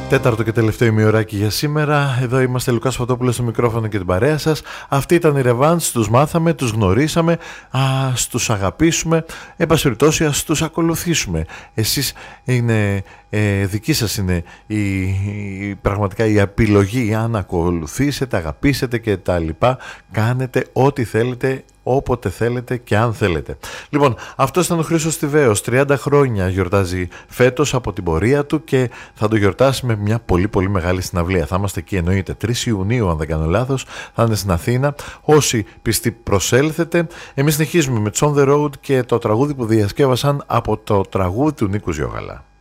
Τέταρτο και τελευταίο ημιωράκι για σήμερα. Εδώ είμαστε, Λουκάς Φωτόπουλος στο μικρόφωνο και την παρέα σας. Αυτή ήταν η Ρεβάνς, τους μάθαμε, τους γνωρίσαμε, ας τους αγαπήσουμε, εν πάση περιπτώσει ας τους ακολουθήσουμε. Εσείς είναι, δική σας είναι πραγματικά η επιλογή, αν ακολουθήσετε, αγαπήσετε και τα λοιπά, κάνετε ό,τι θέλετε, όποτε θέλετε και αν θέλετε. Λοιπόν, αυτό ήταν ο Χρήστος Τιβαίος. 30 χρόνια γιορτάζει φέτος από την πορεία του και θα το γιορτάσει με μια πολύ πολύ μεγάλη συναυλία. Θα είμαστε εκεί, εννοείται, 3 Ιουνίου αν δεν κάνω λάθος, θα είναι στην Αθήνα. Όσοι πιστοί προσέλθετε. Εμείς συνεχίζουμε με On The Road και το τραγούδι που διασκεύασαν από το τραγούδι του Νίκου Ζιώγαλα.